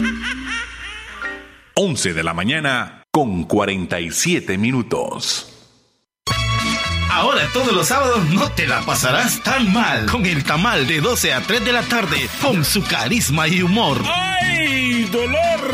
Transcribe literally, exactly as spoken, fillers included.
once de la mañana con cuarenta y siete minutos. Ahora todos los sábados no te la pasarás tan mal con el tamal de doce a tres de la tarde con su carisma y humor. ¡Ay, dolor!